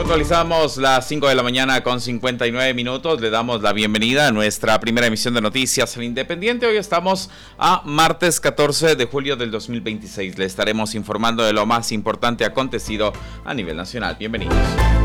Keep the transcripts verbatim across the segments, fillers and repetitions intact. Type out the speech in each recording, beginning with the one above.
Actualizamos las cinco de la mañana con cincuenta y nueve minutos. Le damos la bienvenida a nuestra primera emisión de Noticias El Independiente. Hoy estamos a martes catorce de julio del dos mil veintiséis. Le estaremos informando de lo más importante acontecido a nivel nacional. Bienvenidos.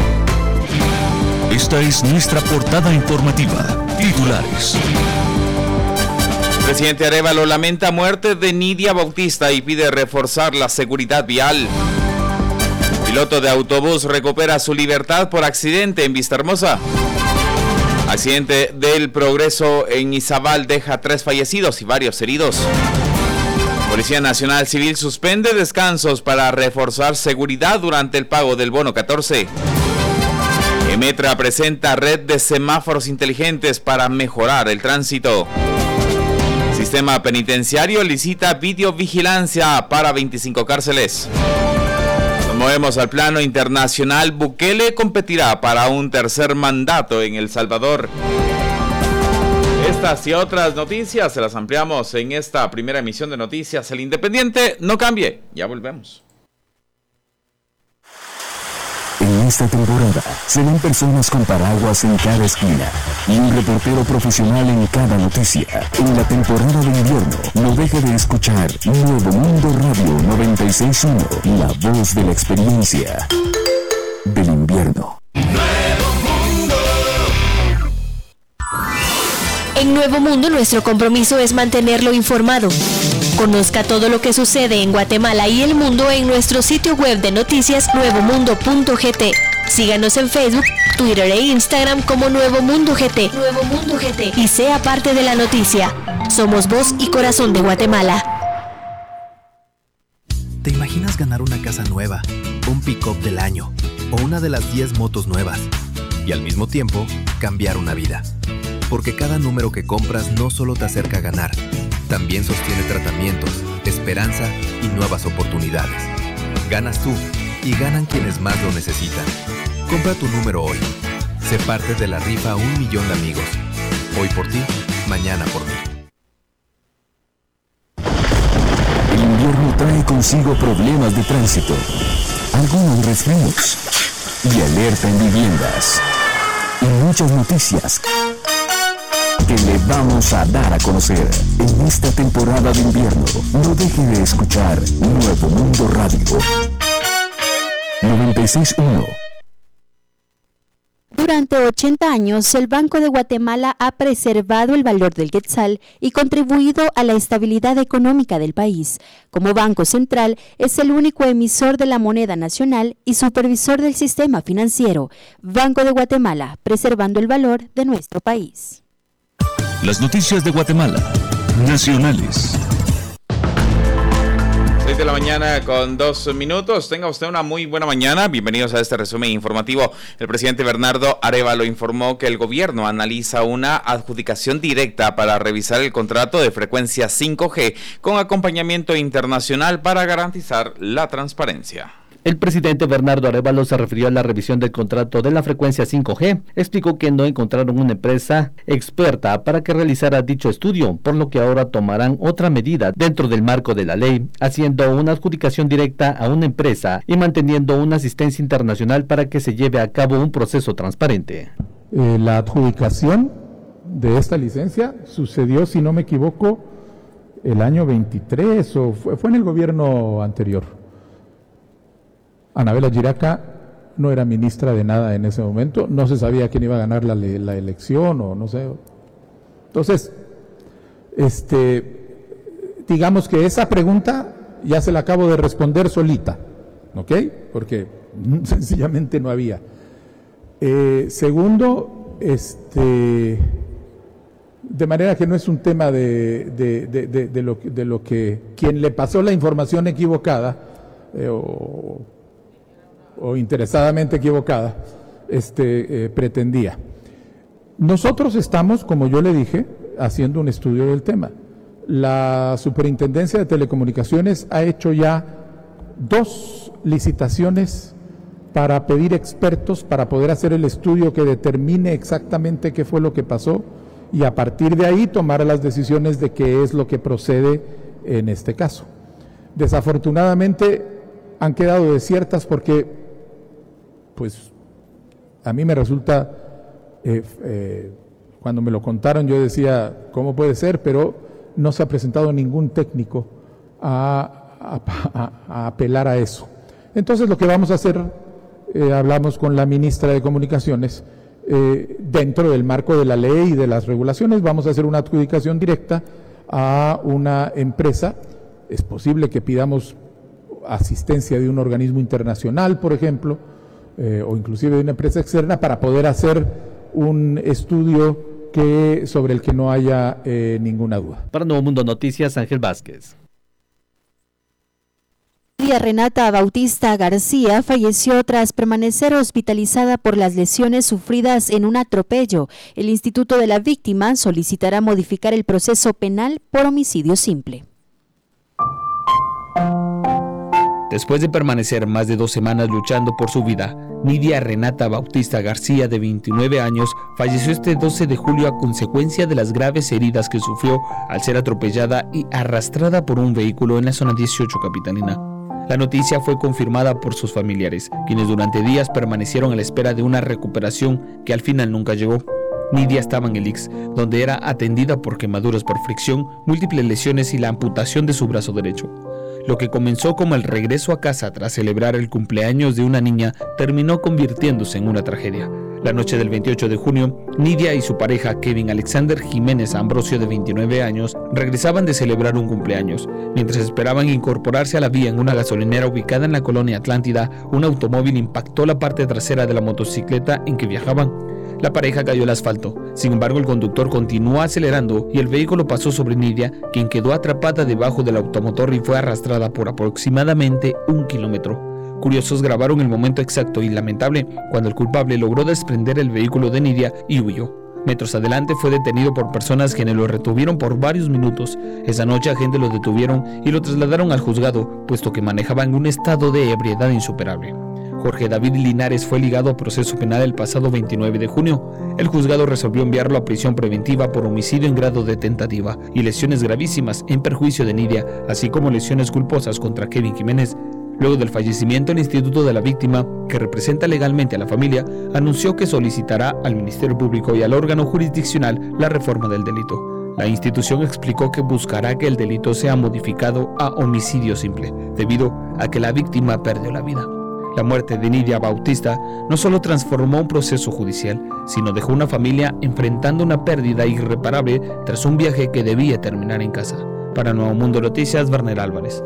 Esta es nuestra portada informativa. Titulares. El presidente Arévalo lamenta muerte de Nidia Bautista y pide reforzar la seguridad vial. Piloto de autobús recupera su libertad por accidente en Vistahermosa. Accidente del Progreso en Izabal deja tres fallecidos y varios heridos. Policía Nacional Civil suspende descansos para reforzar seguridad durante el pago del bono catorce. Emetra presenta red de semáforos inteligentes para mejorar el tránsito. Sistema penitenciario licita videovigilancia para veinticinco cárceles. Nos movemos al plano internacional. Bukele competirá para un tercer mandato en El Salvador. Estas y otras noticias se las ampliamos en esta primera emisión de Noticias El Independiente. No cambie, ya volvemos. En esta temporada se ven personas con paraguas en cada esquina y un reportero profesional en cada noticia. En la temporada de invierno, no deje de escuchar Nuevo Mundo Radio noventa y seis punto uno, la voz de la experiencia del invierno. Nuevo Mundo. En Nuevo Mundo, nuestro compromiso es mantenerlo informado. Conozca todo lo que sucede en Guatemala y el mundo en nuestro sitio web de noticias nuevo mundo punto g t. Síganos en Facebook, Twitter e Instagram como Nuevo Mundo G T. Nuevo Mundo G T. Y sea parte de la noticia. Somos voz y corazón de Guatemala. ¿Te imaginas ganar una casa nueva, un pick-up del año o una de las diez motos nuevas? Y al mismo tiempo, cambiar una vida. Porque cada número que compras no solo te acerca a ganar, también sostiene tratamientos, esperanza y nuevas oportunidades. Ganas tú y ganan quienes más lo necesitan. Compra tu número hoy. Sé parte de la rifa a un millón de amigos. Hoy por ti, mañana por mí. El invierno trae consigo problemas de tránsito, algunos resfríos y alerta en viviendas. Y muchas noticias que le vamos a dar a conocer en esta temporada de invierno. No deje de escuchar Nuevo Mundo Radio noventa y seis punto uno. Durante ochenta años, el Banco de Guatemala ha preservado el valor del quetzal y contribuido a la estabilidad económica del país. Como Banco Central, es el único emisor de la moneda nacional y supervisor del sistema financiero. Banco de Guatemala, preservando el valor de nuestro país. Las noticias de Guatemala, nacionales. seis de la mañana con dos minutos. Tenga usted una muy buena mañana. Bienvenidos a este resumen informativo. El presidente Bernardo Arévalo informó que el gobierno analiza una adjudicación directa para revisar el contrato de frecuencia cinco G con acompañamiento internacional para garantizar la transparencia. El presidente Bernardo Arévalo se refirió a la revisión del contrato de la frecuencia cinco G. Explicó que no encontraron una empresa experta para que realizara dicho estudio, por lo que ahora tomarán otra medida dentro del marco de la ley, haciendo una adjudicación directa a una empresa y manteniendo una asistencia internacional para que se lleve a cabo un proceso transparente. Eh, la adjudicación de esta licencia sucedió, si no me equivoco, el año veintitrés o fue, fue en el gobierno anterior. Anabela Giraca no era ministra de nada en ese momento, no se sabía quién iba a ganar la, la elección o no sé. Entonces, este, digamos que esa pregunta ya se la acabo de responder solita, ¿ok? Porque sencillamente no había. Eh, segundo, este, de manera que no es un tema de, de, de, de, de, lo, de lo que quien le pasó la información equivocada eh, o o interesadamente equivocada, este, eh, pretendía. Nosotros estamos, como yo le dije, haciendo un estudio del tema. La Superintendencia de Telecomunicaciones ha hecho ya dos licitaciones para pedir expertos para poder hacer el estudio que determine exactamente qué fue lo que pasó y a partir de ahí tomar las decisiones de qué es lo que procede en este caso. Desafortunadamente han quedado desiertas porque pues A mí me resulta, eh, eh, cuando me lo contaron yo decía, ¿cómo puede ser? Pero no se ha presentado ningún técnico a, a, a, a apelar a eso. Entonces lo que vamos a hacer, eh, hablamos con la ministra de Comunicaciones, eh, dentro del marco de la ley y de las regulaciones, vamos a hacer una adjudicación directa a una empresa. Es posible que pidamos asistencia de un organismo internacional, por ejemplo, eh, o inclusive de una empresa externa para poder hacer un estudio que, sobre el que no haya eh, ninguna duda. Para Nuevo Mundo Noticias, Ángel Vázquez. Renata Bautista García falleció tras permanecer hospitalizada por las lesiones sufridas en un atropello. El Instituto de la Víctima solicitará modificar el proceso penal por homicidio simple. Después de permanecer más de dos semanas luchando por su vida, Nidia Renata Bautista García, de veintinueve años, falleció este doce de julio a consecuencia de las graves heridas que sufrió al ser atropellada y arrastrada por un vehículo en la zona dieciocho capitalina. La noticia fue confirmada por sus familiares, quienes durante días permanecieron a la espera de una recuperación que al final nunca llegó. Nidia estaba en el I C S, donde era atendida por quemaduras por fricción, múltiples lesiones y la amputación de su brazo derecho. Lo que comenzó como el regreso a casa tras celebrar el cumpleaños de una niña terminó convirtiéndose en una tragedia. La noche del veintiocho de junio, Nidia y su pareja Kevin Alexander Jiménez Ambrosio, de veintinueve años, regresaban de celebrar un cumpleaños. Mientras esperaban incorporarse a la vía en una gasolinera ubicada en la colonia Atlántida, un automóvil impactó la parte trasera de la motocicleta en que viajaban. La pareja cayó al asfalto. Sin embargo, el conductor continuó acelerando y el vehículo pasó sobre Nidia, quien quedó atrapada debajo del automotor y fue arrastrada por aproximadamente un kilómetro. Curiosos grabaron el momento exacto y lamentable cuando el culpable logró desprender el vehículo de Nidia y huyó. Metros adelante fue detenido por personas quienes lo retuvieron por varios minutos. Esa noche agentes lo detuvieron y lo trasladaron al juzgado, puesto que manejaba en un estado de ebriedad insuperable. Jorge David Linares fue ligado a proceso penal el pasado veintinueve de junio. El juzgado resolvió enviarlo a prisión preventiva por homicidio en grado de tentativa y lesiones gravísimas en perjuicio de Nidia, así como lesiones culposas contra Kevin Jiménez. Luego del fallecimiento, el Instituto de la Víctima, que representa legalmente a la familia, anunció que solicitará al Ministerio Público y al órgano jurisdiccional la reforma del delito. La institución explicó que buscará que el delito sea modificado a homicidio simple, debido a que la víctima perdió la vida. La muerte de Nidia Bautista no solo transformó un proceso judicial, sino dejó una familia enfrentando una pérdida irreparable tras un viaje que debía terminar en casa. Para Nuevo Mundo Noticias, Werner Álvarez.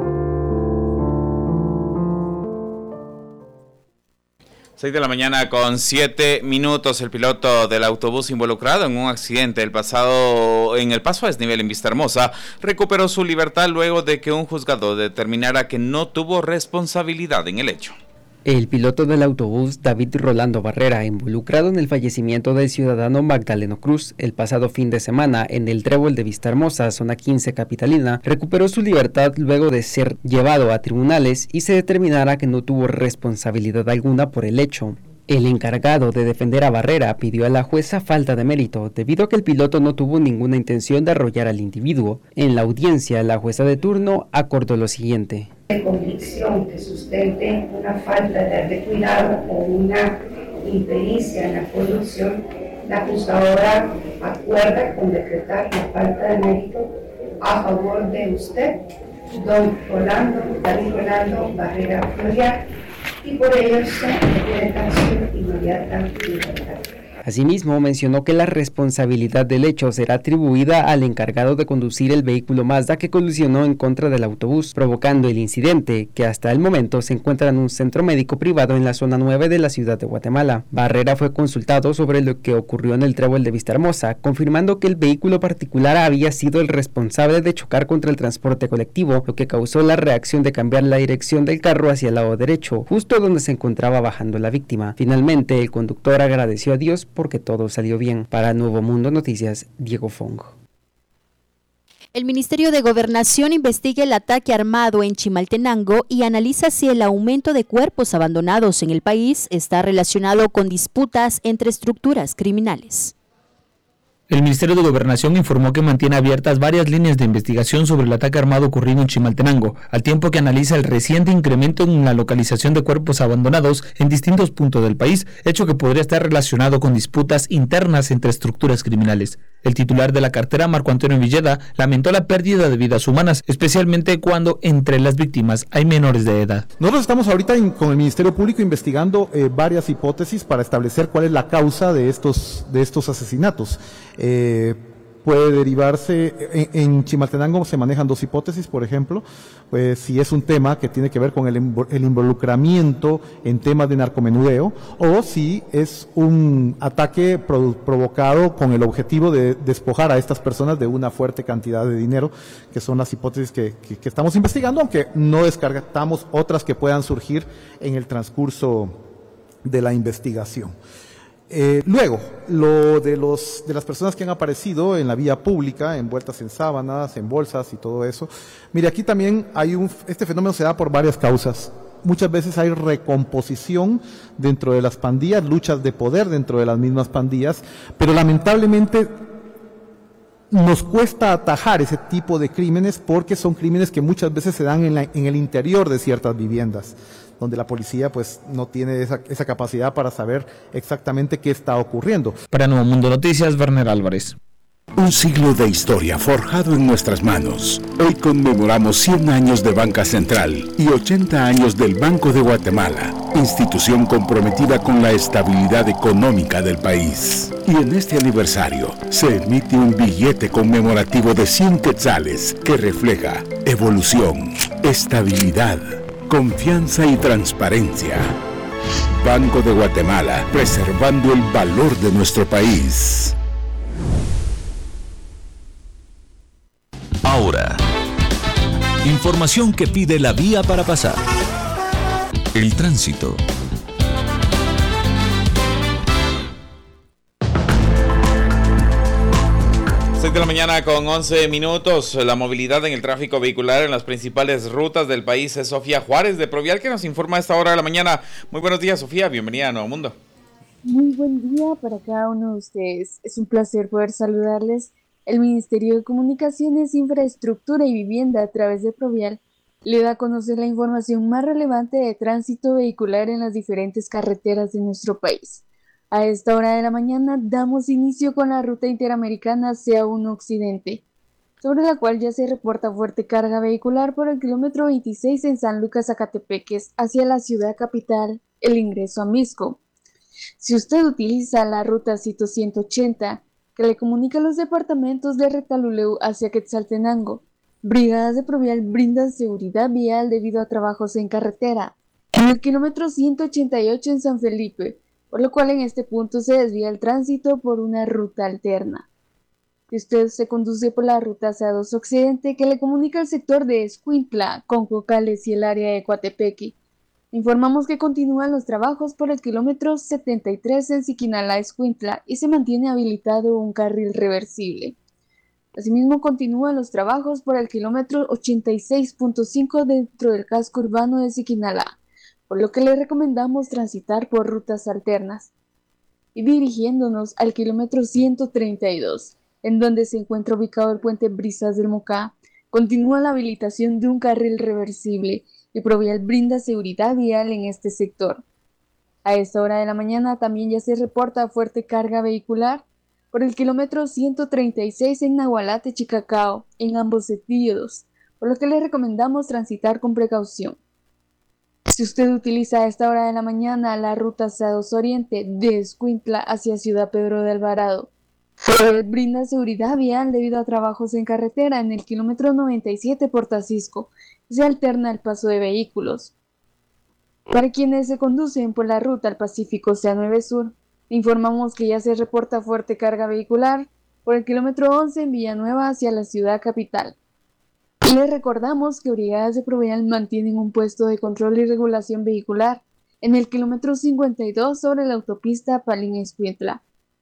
seis de la mañana con siete minutos. El piloto del autobús involucrado en un accidente el pasado en el paso a desnivel en Vistahermosa recuperó su libertad luego de que un juzgado determinara que no tuvo responsabilidad en el hecho. El piloto del autobús David Rolando Barrera, involucrado en el fallecimiento del ciudadano Magdaleno Cruz el pasado fin de semana en el Trébol de Vistahermosa, zona quince capitalina, recuperó su libertad luego de ser llevado a tribunales y se determinara que no tuvo responsabilidad alguna por el hecho. El encargado de defender a Barrera pidió a la jueza falta de mérito debido a que el piloto no tuvo ninguna intención de arrollar al individuo. En la audiencia, la jueza de turno acordó lo siguiente. De convicción que sustente una falta de cuidado o una impericia en la conducción, la juzgadora acuerda con decretar la falta de mérito a favor de usted, don Rolando, David Rolando Barrera Florial, y por ello se requiere sanción inmediata y libertad. Asimismo, mencionó que la responsabilidad del hecho será atribuida al encargado de conducir el vehículo Mazda que colisionó en contra del autobús, provocando el incidente, que hasta el momento se encuentra en un centro médico privado en la zona nueve de la ciudad de Guatemala. Barrera fue consultado sobre lo que ocurrió en el Trébol de Vistahermosa, confirmando que el vehículo particular había sido el responsable de chocar contra el transporte colectivo, lo que causó la reacción de cambiar la dirección del carro hacia el lado derecho, justo donde se encontraba bajando la víctima. Finalmente, el conductor agradeció a Dios porque todo salió bien. Para Nuevo Mundo Noticias, Diego Fong. El Ministerio de Gobernación investiga el ataque armado en Chimaltenango y analiza si el aumento de cuerpos abandonados en el país está relacionado con disputas entre estructuras criminales. El Ministerio de Gobernación informó que mantiene abiertas varias líneas de investigación sobre el ataque armado ocurrido en Chimaltenango, al tiempo que analiza el reciente incremento en la localización de cuerpos abandonados en distintos puntos del país, hecho que podría estar relacionado con disputas internas entre estructuras criminales. El titular de la cartera, Marco Antonio Villeda, lamentó la pérdida de vidas humanas, especialmente cuando entre las víctimas hay menores de edad. Nosotros estamos ahorita en, con el Ministerio Público investigando eh, varias hipótesis para establecer cuál es la causa de estos, de estos asesinatos. Eh, puede derivarse, en, en Chimaltenango se manejan dos hipótesis, por ejemplo, pues si es un tema que tiene que ver con el, el involucramiento en temas de narcomenudeo, o si es un ataque pro, provocado con el objetivo de despojar a estas personas de una fuerte cantidad de dinero, que son las hipótesis que, que, que estamos investigando, aunque no descartamos otras que puedan surgir en el transcurso de la investigación. Eh, luego, lo de los de las personas que han aparecido en la vía pública, envueltas en sábanas, en bolsas y todo eso. Mire, aquí también hay un, este fenómeno se da por varias causas. Muchas veces hay recomposición dentro de las pandillas, luchas de poder dentro de las mismas pandillas, pero lamentablemente nos cuesta atajar ese tipo de crímenes porque son crímenes que muchas veces se dan en, la, en el interior de ciertas viviendas, donde la policía pues no tiene esa, esa capacidad para saber exactamente qué está ocurriendo. Para Nuevo Mundo Noticias, Werner Álvarez. Un siglo de historia forjado en nuestras manos. Hoy conmemoramos cien años de Banca Central y ochenta años del Banco de Guatemala, institución comprometida con la estabilidad económica del país. Y en este aniversario se emite un billete conmemorativo de cien quetzales que refleja evolución, estabilidad, confianza y transparencia. Banco de Guatemala, preservando el valor de nuestro país. Ahora, información que pide la vía para pasar. El tránsito. seis de la mañana con once minutos. La movilidad en el tráfico vehicular en las principales rutas del país es Sofía Juárez de Provial, que nos informa a esta hora de la mañana. Muy buenos días, Sofía. Bienvenida a Nuevo Mundo. Muy buen día para cada uno de ustedes. Es un placer poder saludarles. El Ministerio de Comunicaciones, Infraestructura y Vivienda, a través de Provial, le da a conocer la información más relevante de tránsito vehicular en las diferentes carreteras de nuestro país. A esta hora de la mañana damos inicio con la ruta interamericana C A uno Occidente, sobre la cual ya se reporta fuerte carga vehicular por el kilómetro veintiséis en San Lucas, Zacatepeques, hacia la ciudad capital, el ingreso a Misco. Si usted utiliza la ruta Cito ciento ochenta, que le comunica los departamentos de Retaluleu hacia Quetzaltenango, brigadas de Provial brindan seguridad vial debido a trabajos en carretera. En el kilómetro ciento ochenta y ocho en San Felipe, por lo cual en este punto se desvía el tránsito por una ruta alterna. Si usted se conduce por la ruta C A dos Occidente, que le comunica el sector de Escuintla con Cocales y el área de Coatepeque, informamos que continúan los trabajos por el kilómetro setenta y tres en Siquinalá, Escuintla, y se mantiene habilitado un carril reversible. Asimismo, continúan los trabajos por el kilómetro ochenta y seis punto cinco dentro del casco urbano de Siquinalá, por lo que le recomendamos transitar por rutas alternas. Y dirigiéndonos al kilómetro ciento treinta y dos, en donde se encuentra ubicado el puente Brisas del Mocá, continúa la habilitación de un carril reversible y Provial brinda seguridad vial en este sector. A esta hora de la mañana también ya se reporta fuerte carga vehicular por el kilómetro ciento treinta y seis en Nahualate, Chicacao, en ambos sentidos, por lo que le recomendamos transitar con precaución. Si usted utiliza a esta hora de la mañana la ruta C A dos Oriente de Escuintla hacia Ciudad Pedro de Alvarado, Provial brinda seguridad vial debido a trabajos en carretera en el kilómetro noventa y siete por Tacisco, se alterna el paso de vehículos. Para quienes se conducen por la ruta al Pacífico C A nueve Sur, informamos que ya se reporta fuerte carga vehicular por el kilómetro once en Villanueva hacia la ciudad capital. Y les recordamos que brigadas de Provial mantienen un puesto de control y regulación vehicular en el kilómetro cincuenta y dos sobre la autopista Palín-Escuintla.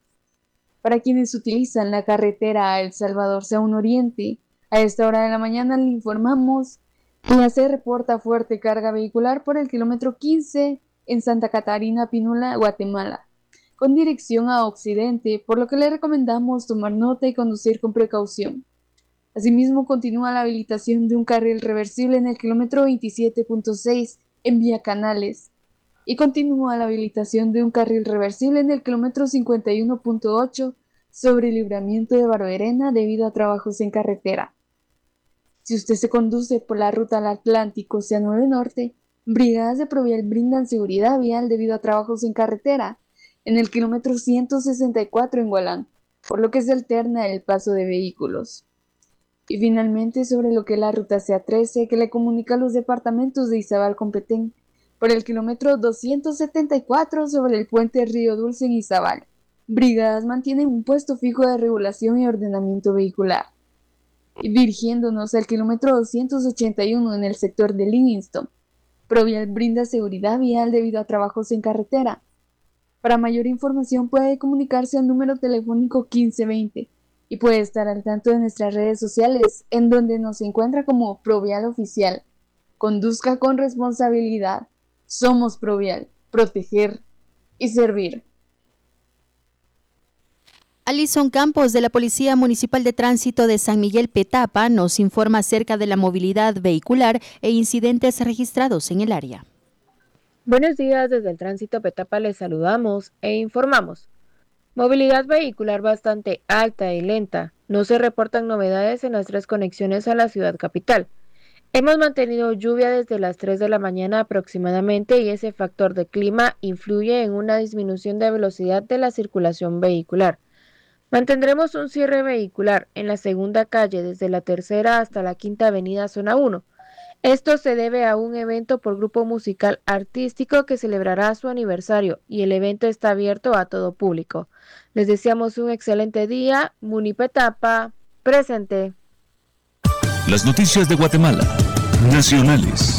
Para quienes utilizan la carretera a El Salvador C A uno Oriente, a esta hora de la mañana le informamos que ya se reporta fuerte carga vehicular por el kilómetro quince en Santa Catarina, Pinula, Guatemala. con dirección a Occidente, por lo que le recomendamos tomar nota y conducir con precaución. Asimismo, continúa la habilitación de un carril reversible en el kilómetro veintisiete punto seis en Vía Canales y continúa la habilitación de un carril reversible en el kilómetro cincuenta y uno punto ocho sobre el libramiento de Barberena debido a trabajos en carretera. Si usted se conduce por la ruta al Atlántico, C A nueve Norte, brigadas de Provial brindan seguridad vial debido a trabajos en carretera en el kilómetro ciento sesenta y cuatro en Gualán, por lo que se alterna el paso de vehículos. Y finalmente, sobre lo que es la ruta C A trece, que le comunica a los departamentos de Izabal con Petén, por el kilómetro doscientos setenta y cuatro sobre el puente Río Dulce en Izabal. Brigadas mantienen un puesto fijo de regulación y ordenamiento vehicular. Y dirigiéndonos al kilómetro doscientos ochenta y uno en el sector de Livingston, Provial brinda seguridad vial debido a trabajos en carretera. Para mayor información puede comunicarse al número telefónico quince veinte y puede estar al tanto de nuestras redes sociales, en donde nos encuentra como Provial Oficial. Conduzca con responsabilidad. Somos Provial, proteger y servir. Alison Campos, de la Policía Municipal de Tránsito de San Miguel Petapa, nos informa acerca de la movilidad vehicular e incidentes registrados en el área. Buenos días, desde el Tránsito Petapa les saludamos e informamos. Movilidad vehicular bastante alta y lenta. No se reportan novedades en las tres conexiones a la ciudad capital. Hemos mantenido lluvia desde las tres de la mañana aproximadamente y ese factor de clima influye en una disminución de velocidad de la circulación vehicular. Mantendremos un cierre vehicular en la segunda calle desde la tercera hasta la quinta avenida zona uno. Esto se debe a un evento por grupo musical artístico que celebrará su aniversario y el evento está abierto a todo público. Les deseamos un excelente día. Munipetapa, presente. Las noticias de Guatemala, nacionales.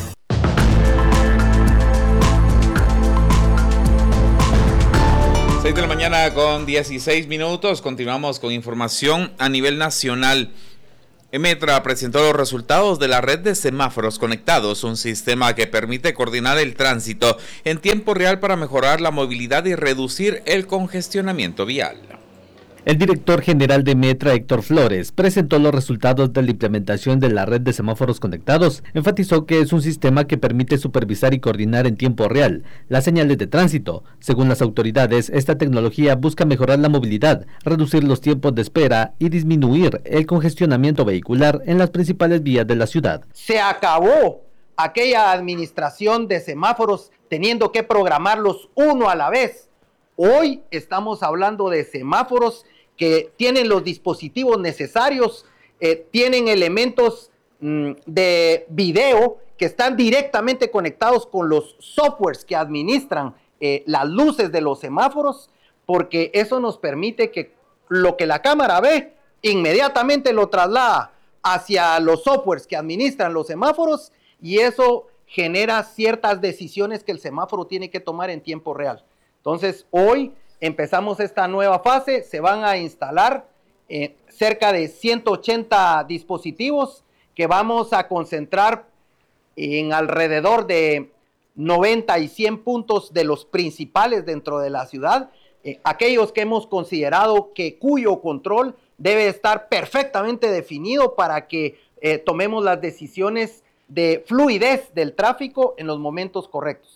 seis de la mañana con dieciséis minutos. Continuamos con información a nivel nacional. Emetra presentó los resultados de la red de semáforos conectados, un sistema que permite coordinar el tránsito en tiempo real para mejorar la movilidad y reducir el congestionamiento vial. El director general de Metra, Héctor Flores, presentó los resultados de la implementación de la red de semáforos conectados. Enfatizó que es un sistema que permite supervisar y coordinar en tiempo real las señales de tránsito. Según las autoridades, esta tecnología busca mejorar la movilidad, reducir los tiempos de espera y disminuir el congestionamiento vehicular en las principales vías de la ciudad. Se acabó aquella administración de semáforos teniendo que programarlos uno a la vez. Hoy estamos hablando de semáforos que tienen los dispositivos necesarios, eh, tienen elementos mmm, de video que están directamente conectados con los softwares que administran eh, las luces de los semáforos, porque eso nos permite que lo que la cámara ve inmediatamente lo traslada hacia los softwares que administran los semáforos y eso genera ciertas decisiones que el semáforo tiene que tomar en tiempo real. Entonces, hoy empezamos esta nueva fase, se van a instalar eh, cerca de ciento ochenta dispositivos que vamos a concentrar en alrededor de noventa y cien puntos de los principales dentro de la ciudad, eh, aquellos que hemos considerado que cuyo control debe estar perfectamente definido para que eh, tomemos las decisiones de fluidez del tráfico en los momentos correctos.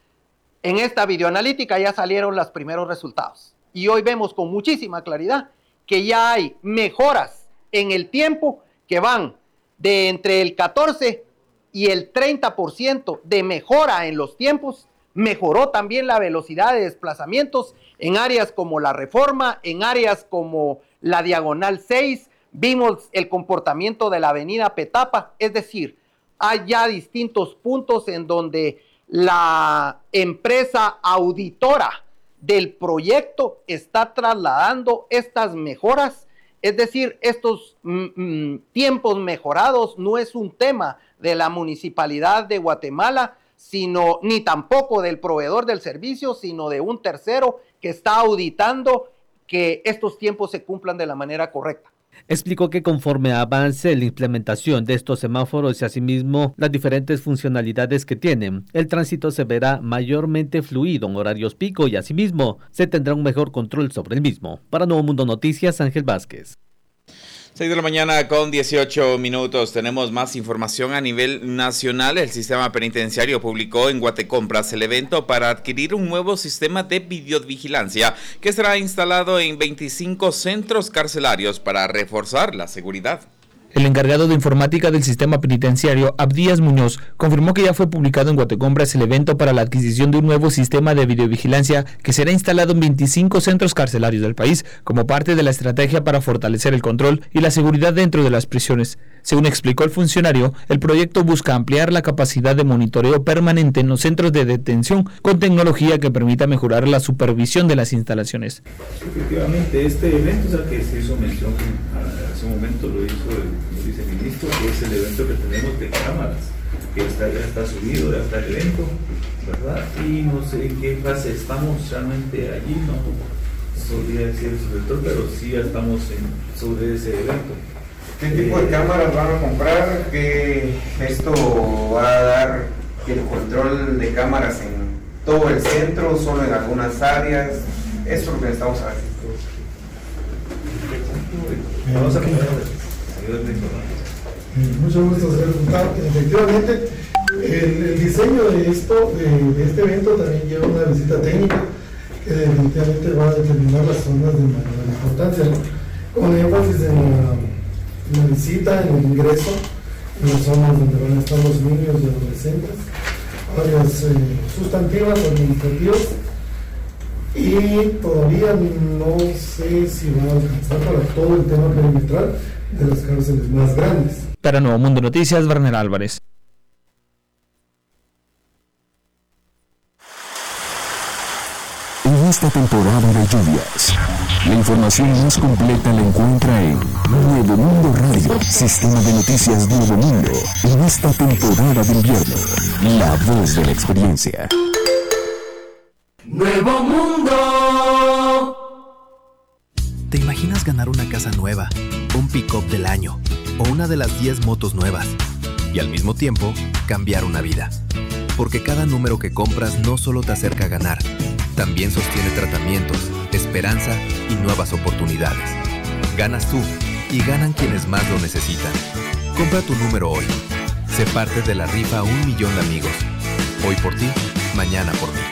En esta videoanalítica ya salieron los primeros resultados y hoy vemos con muchísima claridad que ya hay mejoras en el tiempo que van de entre el catorce y el treinta por ciento de mejora en los tiempos. Mejoró también la velocidad de desplazamientos en áreas como la Reforma, en áreas como la Diagonal seis, vimos el comportamiento de la avenida Petapa, es decir, hay ya distintos puntos en donde la empresa auditora del proyecto está trasladando estas mejoras, es decir, estos mm, tiempos mejorados no es un tema de la Municipalidad de Guatemala, sino ni tampoco del proveedor del servicio, sino de un tercero que está auditando que estos tiempos se cumplan de la manera correcta. Explicó que conforme avance la implementación de estos semáforos y asimismo las diferentes funcionalidades que tienen, el tránsito se verá mayormente fluido en horarios pico y asimismo se tendrá un mejor control sobre el mismo. Para Nuevo Mundo Noticias, Ángel Vázquez. seis de la mañana con dieciocho minutos. Tenemos más información a nivel nacional. El sistema penitenciario publicó en Guatecompras el evento para adquirir un nuevo sistema de videovigilancia que será instalado en veinticinco centros carcelarios para reforzar la seguridad. El encargado de informática del sistema penitenciario, Abdías Muñoz, confirmó que ya fue publicado en Guatecompras el evento para la adquisición de un nuevo sistema de videovigilancia que será instalado en veinticinco centros carcelarios del país como parte de la estrategia para fortalecer el control y la seguridad dentro de las prisiones. Según explicó el funcionario, el proyecto busca ampliar la capacidad de monitoreo permanente en los centros de detención con tecnología que permita mejorar la supervisión de las instalaciones. Efectivamente, este evento, o sea, que se hizo mención hace un momento, lo hizo el viceministro, que es el evento que tenemos de cámaras, que está, ya está subido, ya está el evento, ¿verdad? Y no sé en qué fase estamos realmente allí, no podría decir el subdirector, pero sí ya estamos en, sobre ese evento. ¿Qué tipo de cámaras van a comprar? Que esto va a dar el control de cámaras en todo el centro, solo en algunas áreas. Eso es lo que necesitamos saber. Vamos a Mucho gusto, señor diputado. Efectivamente, el, el diseño de esto, de, de este evento, también lleva una visita técnica que definitivamente va a determinar las zonas de mayor importancia, con énfasis en la la visita, en el ingreso, en las zonas donde van a estar los niños y adolescentes, áreas eh, sustantivas, administrativas, y todavía no sé si va a alcanzar para todo el tema perimetral de las cárceles más grandes. Para Nuevo Mundo Noticias, Werner Álvarez. En esta temporada de lluvias, la información más completa la encuentra en Nuevo Mundo Radio, sistema de noticias Nuevo Mundo. En esta temporada de invierno, la voz de la experiencia. Nuevo Mundo. ¿Te imaginas ganar una casa nueva, un pick-up del año o una de las diez motos nuevas y al mismo tiempo cambiar una vida? Porque cada número que compras no solo te acerca a ganar, también sostiene tratamientos, esperanza y nuevas oportunidades. Ganas tú y ganan quienes más lo necesitan. Compra tu número hoy. Sé parte de la rifa Un Millón de Amigos. Hoy por ti, mañana por mí.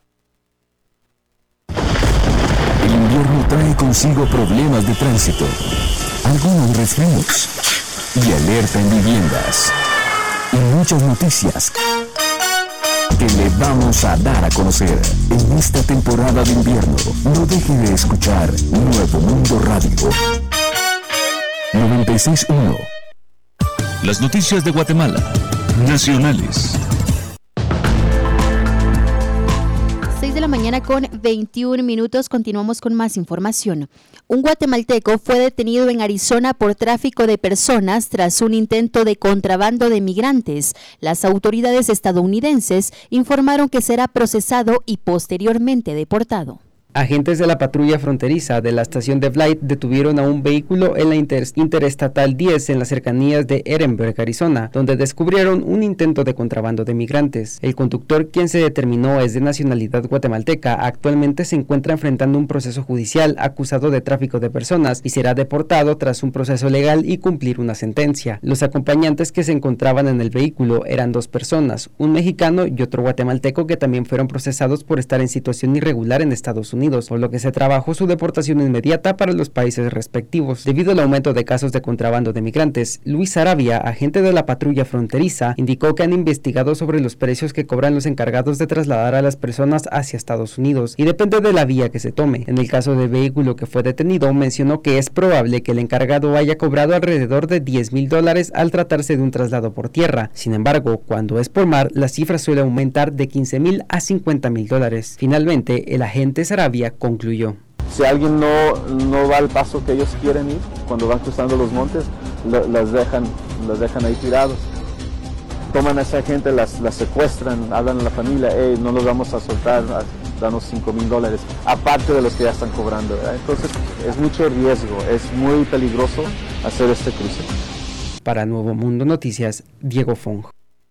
El invierno trae consigo problemas de tránsito, algunos resfríos y alerta en viviendas. Y muchas noticias que le vamos a dar a conocer en esta temporada de invierno. No deje de escuchar Nuevo Mundo Radio noventa y seis punto uno. Las noticias de Guatemala, nacionales. seis de la mañana con veintiún minutos, continuamos con más información. Un guatemalteco fue detenido en Arizona por tráfico de personas tras un intento de contrabando de migrantes. Las autoridades estadounidenses informaron que será procesado y posteriormente deportado. Agentes de la patrulla fronteriza de la estación de Blythe detuvieron a un vehículo en la inter Interestatal diez en las cercanías de Ehrenberg, Arizona, donde descubrieron un intento de contrabando de migrantes. El conductor, quien se determinó es de nacionalidad guatemalteca, actualmente se encuentra enfrentando un proceso judicial acusado de tráfico de personas y será deportado tras un proceso legal y cumplir una sentencia. Los acompañantes que se encontraban en el vehículo eran dos personas, un mexicano y otro guatemalteco, que también fueron procesados por estar en situación irregular en Estados Unidos. Unidos, por lo que se trabajó su deportación inmediata para los países respectivos. Debido al aumento de casos de contrabando de migrantes, Luis Arabia, agente de la patrulla fronteriza, indicó que han investigado sobre los precios que cobran los encargados de trasladar a las personas hacia Estados Unidos y depende de la vía que se tome. En el caso del vehículo que fue detenido, mencionó que es probable que el encargado haya cobrado alrededor de diez mil dólares al tratarse de un traslado por tierra. Sin embargo, cuando es por mar, la cifra suele aumentar de quince mil a cincuenta mil dólares. Finalmente, el agente Sarabia concluyó. Si alguien no, no va al paso que ellos quieren ir, cuando van cruzando los montes, lo, las, dejan, las dejan ahí tirados. Toman a esa gente, las, las secuestran, hablan a la familia, hey, no los vamos a soltar danos cinco mil dólares, aparte de los que ya están cobrando, ¿verdad? Entonces es mucho riesgo, es muy peligroso hacer este cruce. Para Nuevo Mundo Noticias, Diego Fong.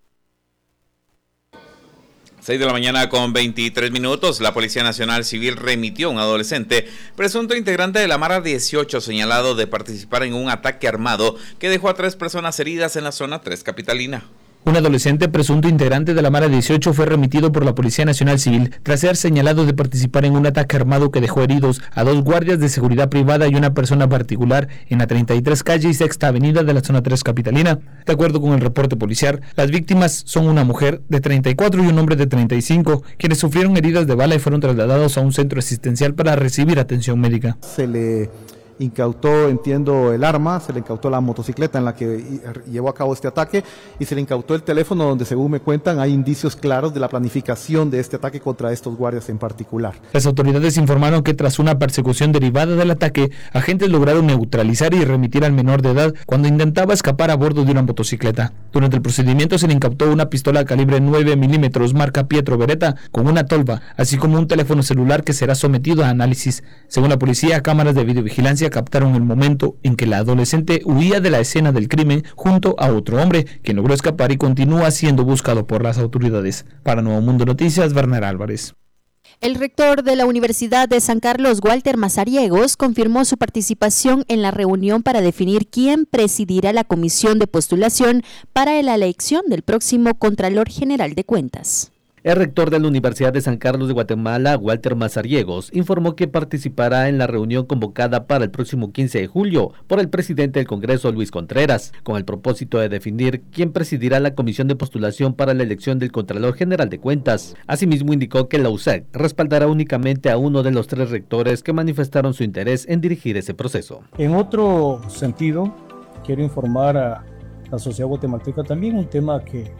seis de la mañana con veintitrés minutos, la Policía Nacional Civil remitió a un adolescente, presunto integrante de la Mara dieciocho, señalado de participar en un ataque armado que dejó a tres personas heridas en la zona tres capitalina. Un adolescente presunto integrante de la Mara dieciocho fue remitido por la Policía Nacional Civil tras ser señalado de participar en un ataque armado que dejó heridos a dos guardias de seguridad privada y una persona particular en la treinta y tres calle y sexta avenida de la zona tres capitalina. De acuerdo con el reporte policial, las víctimas son una mujer de treinta y cuatro y un hombre de treinta y cinco, quienes sufrieron heridas de bala y fueron trasladados a un centro asistencial para recibir atención médica. Se le incautó, entiendo, el arma, se le incautó la motocicleta en la que llevó a cabo este ataque y se le incautó el teléfono donde, según me cuentan, hay indicios claros de la planificación de este ataque contra estos guardias en particular. Las autoridades informaron que tras una persecución derivada del ataque, agentes lograron neutralizar y remitir al menor de edad cuando intentaba escapar a bordo de una motocicleta. Durante el procedimiento se le incautó una pistola calibre nueve milímetros marca Pietro Beretta con una tolva, así como un teléfono celular que será sometido a análisis. Según la policía, cámaras de videovigilancia captaron el momento en que la adolescente huía de la escena del crimen junto a otro hombre, quien logró escapar y continúa siendo buscado por las autoridades. Para Nuevo Mundo Noticias, Werner Álvarez. El rector de la Universidad de San Carlos, Walter Mazariegos, confirmó su participación en la reunión para definir quién presidirá la comisión de postulación para la elección del próximo Contralor General de Cuentas. El rector de la Universidad de San Carlos de Guatemala, Walter Mazariegos, informó que participará en la reunión convocada para el próximo quince de julio por el presidente del Congreso, Luis Contreras, con el propósito de definir quién presidirá la comisión de postulación para la elección del Contralor General de Cuentas. Asimismo, indicó que la U S A C respaldará únicamente a uno de los tres rectores que manifestaron su interés en dirigir ese proceso. En otro sentido, quiero informar a la sociedad guatemalteca también un tema que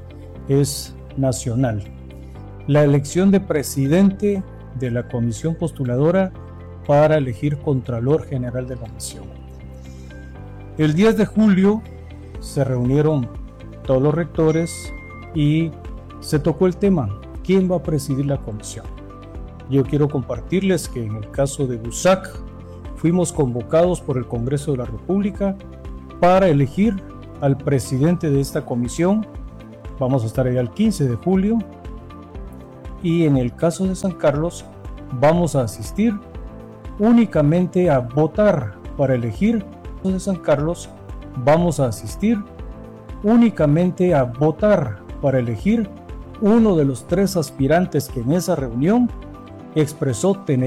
es nacional. La elección de presidente de la comisión postuladora para elegir Contralor General de la Nación. El diez de julio se reunieron todos los rectores y se tocó el tema, ¿quién va a presidir la comisión? Yo quiero compartirles que en el caso de U S A C fuimos convocados por el Congreso de la República para elegir al presidente de esta comisión. Vamos a estar allá el quince de julio. Y en el caso de San Carlos vamos a asistir únicamente a votar para elegir. De San Carlos vamos a asistir únicamente a votar para elegir uno de los tres aspirantes que en esa reunión expresó tener